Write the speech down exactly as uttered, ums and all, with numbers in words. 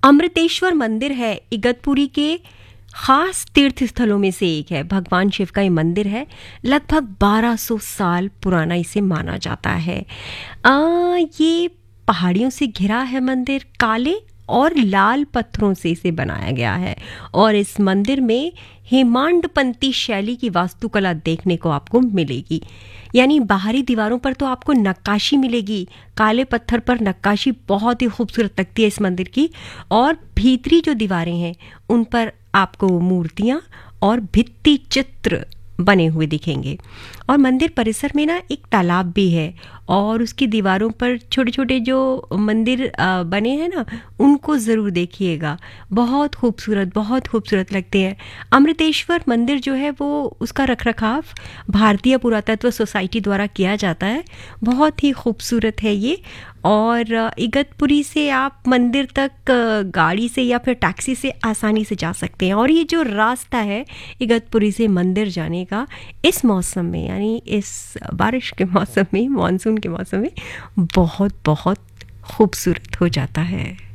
अमृतेश्वर मंदिर है इगतपुरी के खास तीर्थ स्थलों में से एक है। भगवान शिव का ये मंदिर है, लगभग बारह सौ साल पुराना इसे माना जाता है। आ, ये पहाड़ियों से घिरा है मंदिर, काले और लाल पत्थरों से इसे बनाया गया है और इस मंदिर में हेमांडपंती शैली की वास्तुकला देखने को आपको मिलेगी। यानी बाहरी दीवारों पर तो आपको नक्काशी मिलेगी, काले पत्थर पर नक्काशी बहुत ही खूबसूरत लगती है इस मंदिर की, और भीतरी जो दीवारें हैं उन पर आपको मूर्तियां और भित्ति चित्र बने हुए दिखेंगे। और मंदिर परिसर में ना एक तालाब भी है और उसकी दीवारों पर छोटे छोटे जो मंदिर बने हैं ना, उनको ज़रूर देखिएगा, बहुत खूबसूरत बहुत खूबसूरत लगते हैं। अमृतेश्वर मंदिर जो है वो उसका रखरखाव भारतीय पुरातत्व सोसाइटी द्वारा किया जाता है, बहुत ही खूबसूरत है ये। और इगतपुरी से आप मंदिर तक गाड़ी से या फिर टैक्सी से आसानी से जा सकते हैं। और ये जो रास्ता है इगतपुरी से मंदिर जाने का, इस मौसम में यानी इस बारिश के मौसम में, मानसून के मौसम में बहुत बहुत खूबसूरत हो जाता है।